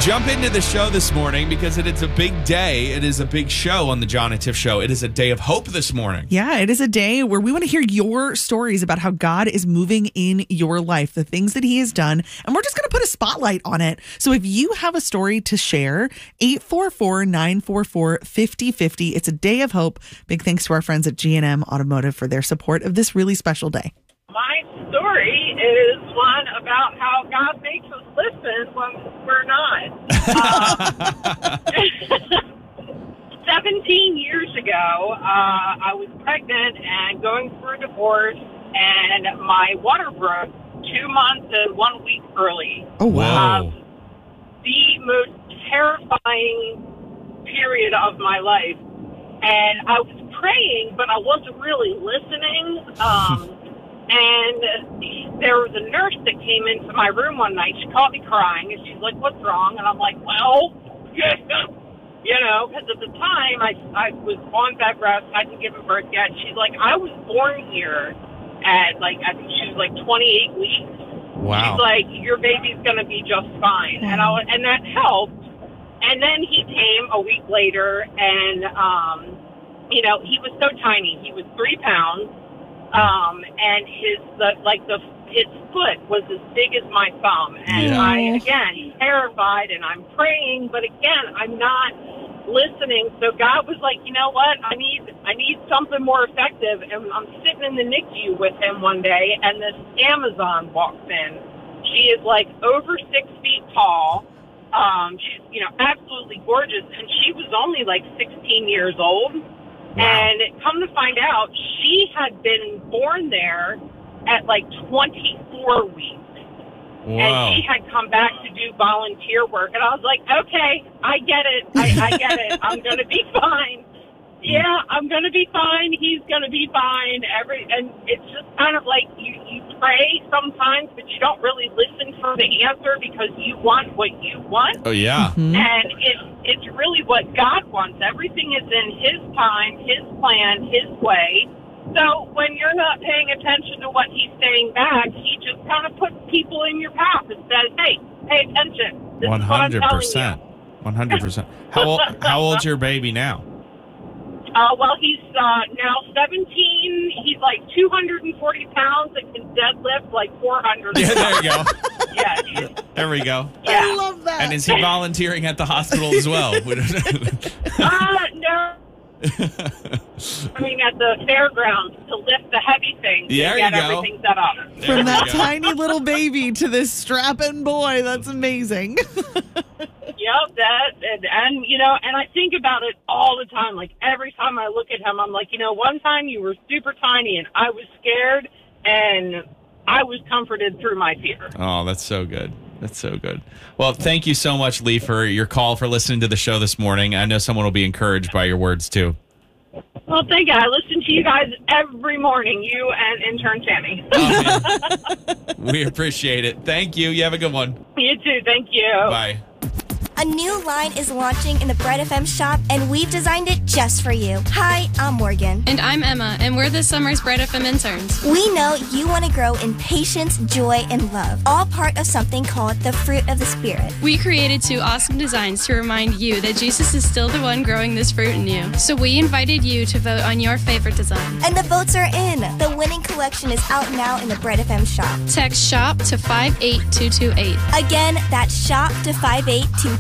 Jump into the show this morning because it is a big day. It is a big show on the John and Tiff Show. It is a day of hope this morning. Yeah, it is a day where we want to hear your stories about how God is moving in your life, the things that he has done, and we're just going to put a spotlight on it. So if you have a story to share, 844-944-5050. It's a day of hope. Big thanks to our friends at G&M Automotive for their support of this really special day. My story is one about how God makes us listen when we're not. 17 years ago, I was pregnant and going through a divorce, and my water broke 2 months and 1 week early. Oh, wow. The most terrifying period of my life. And I was praying, but I wasn't really listening. And there was a nurse that came into my room one night. She caught me crying, and she's like, "What's wrong?" And I'm like, "Well, because at the time I was on bed rest, hadn't given birth yet." She's like, "I was born here at I think she was 28 weeks." Wow. She's like, "Your baby's gonna be just fine," and that helped. And then he came a week later, and he was so tiny. He was 3 pounds. And his foot was as big as my thumb. And I, again, terrified, and I'm praying, but again, I'm not listening. So God was like, you know what? I need something more effective. And I'm sitting in the NICU with him one day, and this Amazon walks in. She is over 6 feet tall. She's, absolutely gorgeous. And she was only 16 years old. Wow. And come to find out, she had been born there at 24 weeks. Wow. And she had come back to do volunteer work. And I was like, okay, I get it. I get it. I'm going to be fine. Yeah, I'm going to be fine. He's going to be fine. And it's just kind of you pray sometimes, but you don't really listen for the answer because you want what you want. Oh, yeah. Mm-hmm. And it's really what God wants. Everything is in his time, his plan, his way. So when you're not paying attention to what he's saying back, he just kind of puts people in your path and says, hey, pay attention. This 100%. is what I'm telling you. 100%. How old's your baby now? Well, he's now 17. He's 240 pounds and can deadlift 400. Yeah, there you go. Yeah. There we go. Yeah. I love that. And is he volunteering at the hospital as well? No. At the fairgrounds to lift the heavy things and get everything set up. From that tiny little baby to this strapping boy. That's amazing. Yep, and I think about it all the time. Every time I look at him, I'm like, one time you were super tiny and I was scared and I was comforted through my fear. Oh, that's so good. That's so good. Well, thank you so much, Lee, for your call, for listening to the show this morning. I know someone will be encouraged by your words, too. Well, thank you. I listen to you guys every morning, you and intern Tammy. Oh, we appreciate it. Thank you. You have a good one. You too. Thank you. Bye. A new line is launching in the Bread FM shop, and we've designed it just for you. Hi, I'm Morgan. And I'm Emma, and we're this summer's Bread FM interns. We know you want to grow in patience, joy, and love, all part of something called the Fruit of the Spirit. We created 2 awesome designs to remind you that Jesus is still the one growing this fruit in you. So we invited you to vote on your favorite design. And the votes are in. The winning collection is out now in the Bread FM shop. Text SHOP to 58228. Again, that's SHOP to 58228.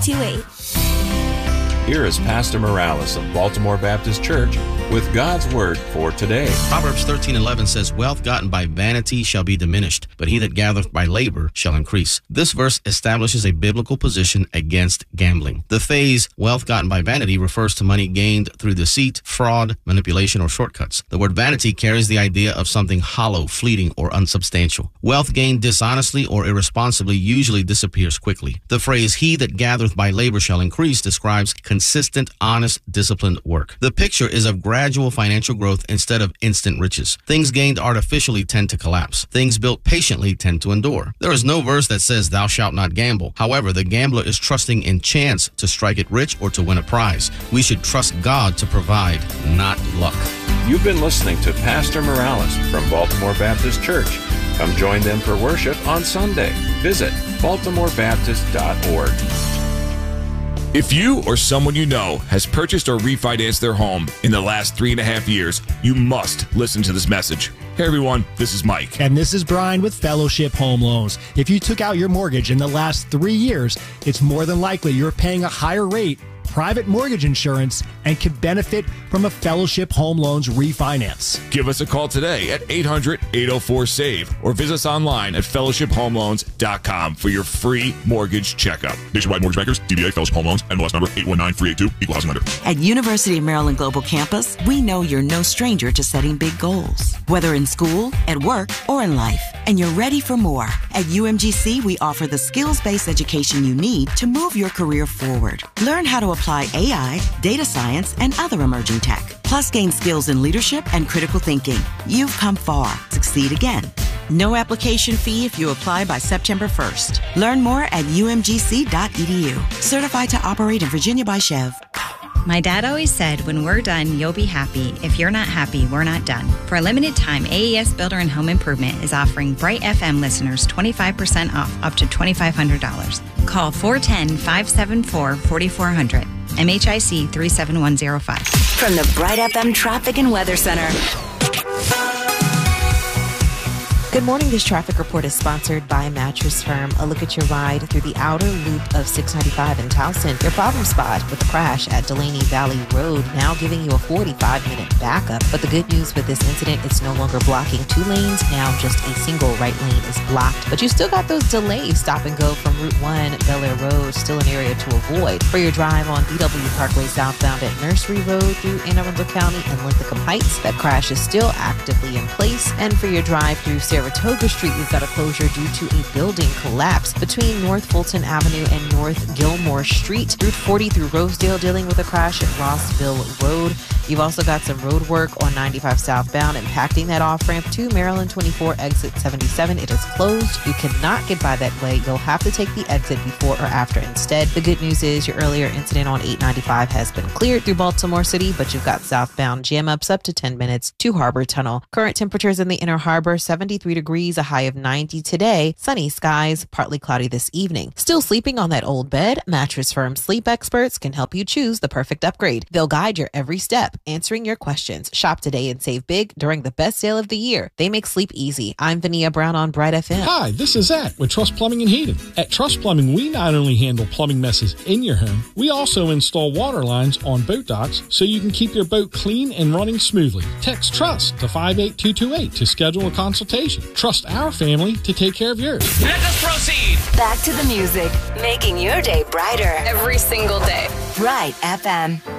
Here is Pastor Morales of Baltimore Baptist Church with God's Word for today. Proverbs 13:11 says, "Wealth gotten by vanity shall be diminished, but he that gathereth by labor shall increase." This verse establishes a biblical position against gambling. The phrase, wealth gotten by vanity, refers to money gained through deceit, fraud, manipulation, or shortcuts. The word vanity carries the idea of something hollow, fleeting, or unsubstantial. Wealth gained dishonestly or irresponsibly usually disappears quickly. The phrase, "he that gathereth by labor shall increase," describes consistent, honest, disciplined work. The picture is of gradual financial growth instead of instant riches. Things gained artificially tend to collapse. Things built patiently tend to endure. There is no verse that says, "Thou shalt not gamble." However, the gambler is trusting in chance to strike it rich or to win a prize. We should trust God to provide, not luck. You've been listening to Pastor Morales from Baltimore Baptist Church. Come join them for worship on Sunday. Visit baltimorebaptist.org. If you or someone you know has purchased or refinanced their home in the last 3.5 years, you must listen to this message. Hey everyone, this is Mike. And this is Brian with Fellowship Home Loans. If you took out your mortgage in the last 3 years, it's more than likely you're paying a higher rate, private mortgage insurance, and could benefit from a Fellowship Home Loans refinance. Give us a call today at 800-804-SAVE or visit us online at fellowshiphomeloans.com for your free mortgage checkup. Nationwide Mortgage Bankers, DBA Fellowship Home Loans, NMLS number 819382, Equal Housing Lender. At University of Maryland Global Campus, we know you're no stranger to setting big goals, whether in school, at work, or in life, and you're ready for more. At UMGC, we offer the skills-based education you need to move your career forward. Learn how to apply AI, data science, and other emerging tech. Plus, gain skills in leadership and critical thinking. You've come far. Succeed again. No application fee if you apply by September 1st. Learn more at umgc.edu. Certified to operate in Virginia by Chev. My dad always said, when we're done, you'll be happy. If you're not happy, we're not done. For a limited time, AES Builder and Home Improvement is offering Bright FM listeners 25% off up to $2,500. Call 410-574-4400. MHIC 37105. From the Bright FM Traffic and Weather Center. Good morning. This traffic report is sponsored by Mattress Firm. A look at your ride through the outer loop of 695 in Towson. Your problem spot with the crash at Delaney Valley Road, now giving you a 45-minute backup. But the good news with this incident, it's no longer blocking 2 lanes. Now just a single right lane is blocked. But you still got those delays. Stop and go from Route 1, Bel Air Road, still an area to avoid. For your drive on BW Parkway southbound at Nursery Road through Anne Arundel County and Linthicum Heights, that crash is still actively in place. And for your drive through Saratoga Street, we've got a closure due to a building collapse between North Fulton Avenue and North Gilmore Street. Route 40 through Rosedale dealing with a crash at Rossville Road. You've also got some road work on 95 southbound impacting that off-ramp to Maryland 24 exit 77. It is closed. You cannot get by that way. You'll have to take the exit before or after instead. The good news is your earlier incident on 895 has been cleared through Baltimore City, but you've got southbound jam-ups up to 10 minutes to Harbor Tunnel. Current temperatures in the Inner Harbor, 73 degrees, a high of 90 today. Sunny skies, partly cloudy this evening. Still sleeping on that old bed? Mattress Firm sleep experts can help you choose the perfect upgrade. They'll guide your every step, answering your questions. Shop today and save big during the best sale of the year. They make sleep easy. I'm Vania Brown on Bright FM. Hi, this is Zach with Trust Plumbing and Heating. At Trust Plumbing, we not only handle plumbing messes in your home, we also install water lines on boat docks so you can keep your boat clean and running smoothly. Text TRUST to 58228 to schedule a consultation. Trust our family to take care of yours. Let us proceed. Back to the music, making your day brighter every single day. Bright FM.